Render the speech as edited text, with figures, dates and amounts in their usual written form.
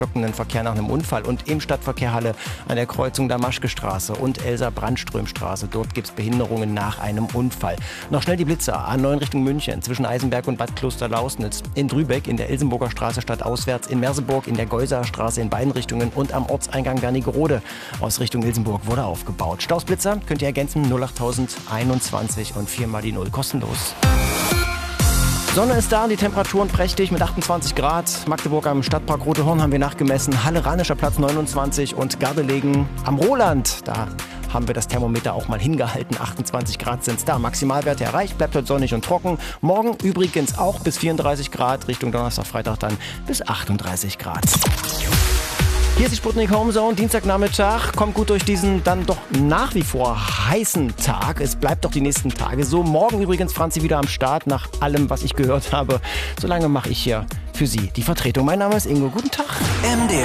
stockenden Verkehr nach einem Unfall und im Stadtverkehr Halle an der Kreuzung Damaschke-Straße und Elsa-Brandström-Straße. Dort gibt es Behinderungen nach einem Unfall. Noch schnell die Blitze A9 Richtung München zwischen Eisenberg und Bad Klosterlausnitz. In Drübeck in der Ilsenburger Straße stadtauswärts, in Merseburg in der Geuser Straße in beiden Richtungen und am Ortseingang Wernigerode aus Richtung Ilsenburg wurde aufgebaut. Stausblitzer könnt ihr ergänzen 08021 und 4 mal die 0 kostenlos. Sonne ist da, die Temperaturen prächtig mit 28 Grad. Magdeburg am Stadtpark Rote Horn haben wir nachgemessen. Halle Ranischer Platz 29 und Gardelegen am Roland. Da haben wir das Thermometer auch mal hingehalten. 28 Grad sind es da. Maximalwerte erreicht, bleibt heute sonnig und trocken. Morgen übrigens auch bis 34 Grad. Richtung Donnerstag, Freitag dann bis 38 Grad. Hier ist die Sputnik Homezone, Dienstagnachmittag. Kommt gut durch diesen dann doch nach wie vor heißen Tag. Es bleibt doch die nächsten Tage so. Morgen übrigens Franzi wieder am Start, nach allem, was ich gehört habe. Solange mache ich hier für Sie die Vertretung. Mein Name ist Ingo. Guten Tag.